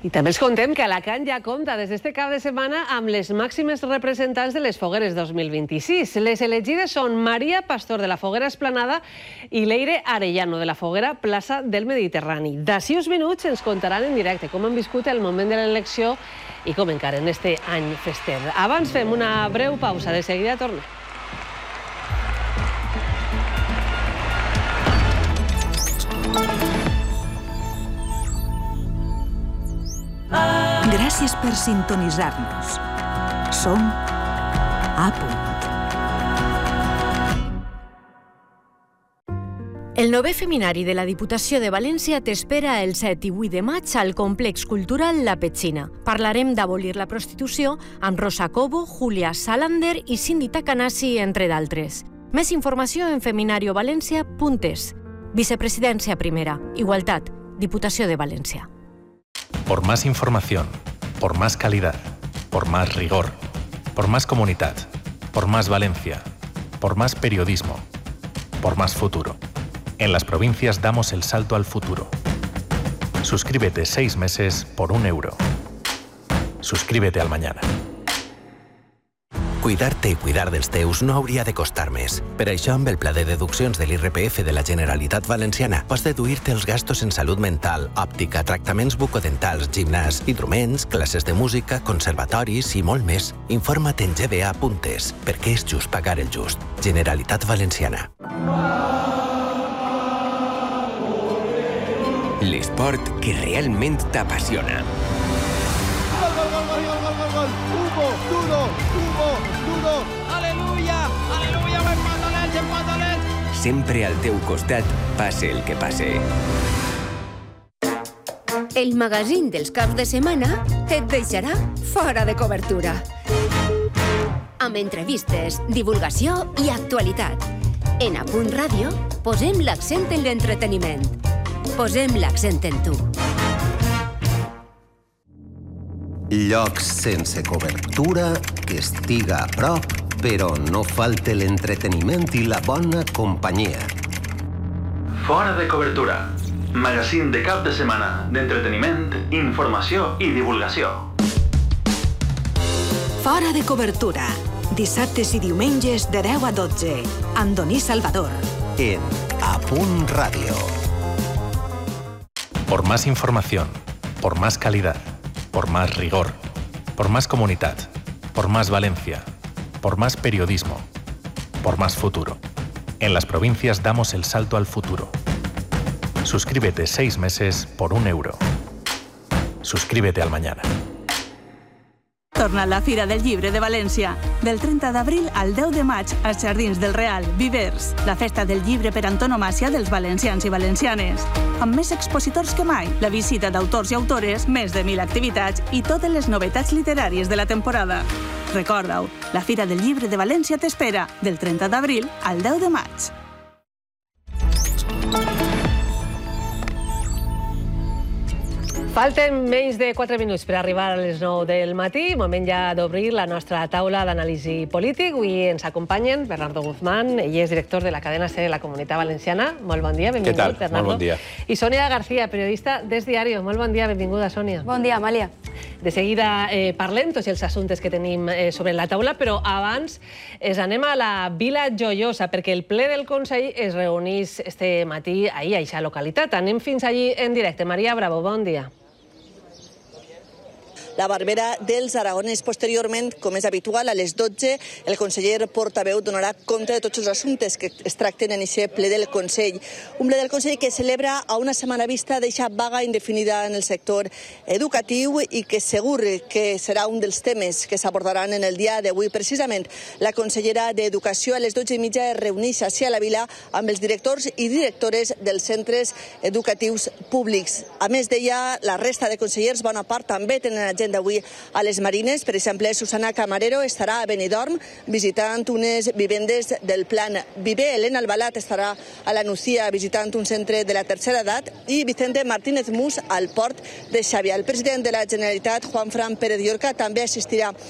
I també els contem que Alacant ja compta des d'este cap de setmana amb les màximes representants de les fogueres 2026. Les elegides són Maria Pastor de la Foguera Esplanada i Leire Arellano de la Foguera Plaça del Mediterrani. D'ací uns minuts ens contaran en directe com han viscut el moment de l'elecció i com encaren este any fester. Abans fem una breu pausa, de seguida tornem. Gràcies per sintonitzar-nos. Som A Punt. El 9è Feminari de la Diputació de València t'espera el 7 i 8 de maig al Complex Cultural La Petxina. Parlarem d'abolir la prostitució amb Rosa Cobo, Julia Salander i Cindy Takanasi, entre d'altres. Més informació en feminariovalencia.es. Vicepresidència primera, Igualtat, Diputació de València. Por más información, por más calidad, por más rigor, por más comunidad, por más Valencia, por más periodismo, por más futuro. En las provincias damos el salto al futuro. Suscríbete 6 meses por €1. Suscríbete al Mañana. Cuidar-te i cuidar dels teus no hauria de costar més. Per això, amb el pla de deduccions de l'IRPF de la Generalitat Valenciana, pots deduir-te els gastos en salut mental, òptica, tractaments bucodentals, gimnàs, instruments, classes de música, conservatoris i molt més. Informa't en gba.es, perquè és just pagar el just. Generalitat Valenciana. L'esport que realment t'apassiona. Hugo, duro, aleluya, empatolets. Sempre al teu costat, passe el que passe. El magazín dels caps de setmana et deixarà fora de cobertura. Amb entrevistes, divulgació i actualitat. En A Punt Ràdio posem l'accent en l'entreteniment. Posem l'accent en tu. Llocs sense cobertura, que estiga a prop, però no falte l'entreteniment i la bona companyia. Fora de cobertura. Magazín de cap de setmana d'entreteniment, informació i divulgació. Fora de cobertura. Dissabtes i diumenges de 10 a 12. Amb Doní Salvador. En A Punt Ràdio. Por más información, por más calidad, por más rigor, por más comunidad, por más Valencia, por más periodismo, por más futuro. En las provincias damos el salto al futuro. Suscríbete 6 meses por €1. Suscríbete al Mañana. Torna la Fira del Llibre de València. Del 30 d'abril al 10 de maig als Jardins del Real, Vivers. La festa del llibre per antonomàsia dels valencians i valencianes. Amb més expositors que mai, la visita d'autors i autores, més de 1.000 activitats i totes les novetats literàries de la temporada. Recorda-ho, la Fira del Llibre de València t'espera del 30 d'abril al 10 de maig. Falten menys de 4 minuts per arribar a les 9 del matí. Moment ja d'obrir la nostra taula d'anàlisi polític. Avui ens acompanyen Bernardo Guzmán, ell és director de la cadena C de la Comunitat Valenciana. Molt bon dia, benvingut, Bernardo. Què tal? Molt bon dia. I Sònia García, periodista d'Es Diario. Molt bon dia, benvinguda, Sònia. Bon dia, Amàlia. De seguida parlem tots els assumptes que tenim sobre la taula, però abans anem a la Vila Joiosa, perquè el ple del Consell es reunís este matí ahir a aquesta localitat. Anem fins allí en directe. Maria Bravo, bon dia. La Barbera dels Aragonès. Posteriorment, com és habitual, a les 12, el conseller portaveu donarà compte de tots els assumptes que es tracten en aquest ple del Consell. Un ple del Consell que celebra a una setmana vista d'eixa vaga indefinida en el sector educatiu i que segur que serà un dels temes que s'abordaran en el dia d'avui. Precisament, la consellera d'Educació a les 12:30 es reuneix a la Vila amb els directors i directores dels centres educatius públics. A més d'ella, la resta de consellers, bona part, també tenen agenda d'avui a les Marines. Per exemple, Susana Camarero estarà a Benidorm visitant unes vivendes del Plan Viver. Elena Albalat estarà a la Nucía visitant un centre de la tercera edat i Vicente Martínez Mus al port de Xàbia. El president de la Generalitat, Juan Fran Pérez Llorca, també assistirà